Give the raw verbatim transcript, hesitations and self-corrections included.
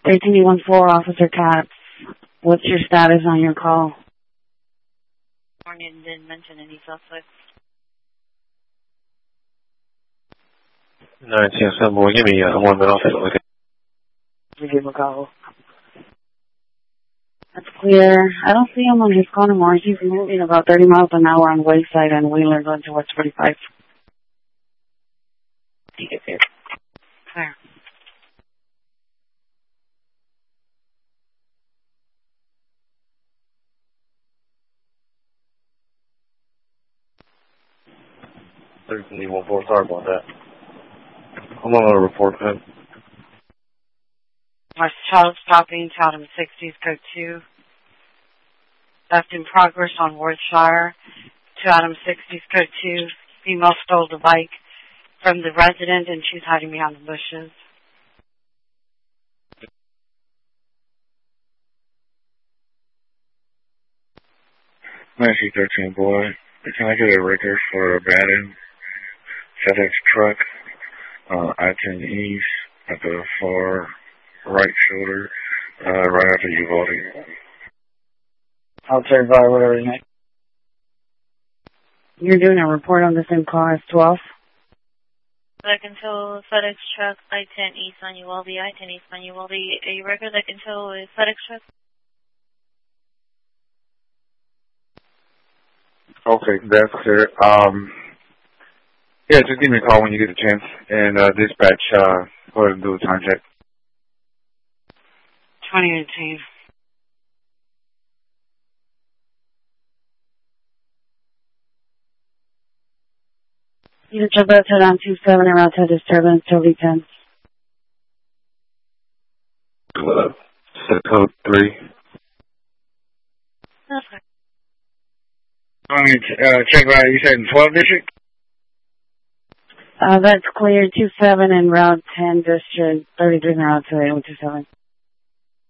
thirteen one four, Officer Katz. What's your status on your call? Morning, didn't mention any suspects. nine ten seven, boy, give me uh, one minute. I'll take a look at We give a call. That's clear. I don't see him on his call anymore. He's moving about thirty miles an hour on Wayside and Wheeler going towards forty-five. He gets here. Clear. thirteen one four, sorry about that. I'm on a report, man. West child stopping, child in sixties, code two. Theft in progress on Worthshire. To Adam sixties, code two. Female stole the bike from the resident and she's hiding behind the bushes. Nancy thirteen, boy. Can I get a record for abandoned FedEx truck, uh, I ten East at the far right shoulder, uh, right after Uvalde? I'll take by whatever you need. You're doing a report on the same car as twelve? I can tell FedEx truck I ten East on Uvalde, I ten East on Uvalde. A record I can tell is FedEx truck. Okay, that's clear. Um, yeah, just give me a call when you get a chance. And uh, dispatch, uh, go ahead and do a time check. twenty eighteen. You jump out to down two seven around to disturbance, Toby ten. Uh, set code three. Okay. I mean, uh, check out, you said in twelve district? Uh, that's clear, two seven and Route ten, District thirty-three and Route two eight one two seven.